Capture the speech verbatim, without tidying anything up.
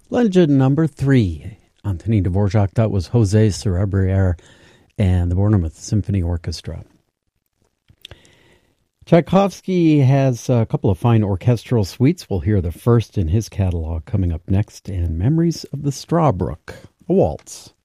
Legend number three. Antonin Dvorak, that was Jose Cerebriere and the Bournemouth Symphony Orchestra. Tchaikovsky has a couple of fine orchestral suites. We'll hear the first in his catalog coming up next, and Memories of the Strawbrook, a waltz.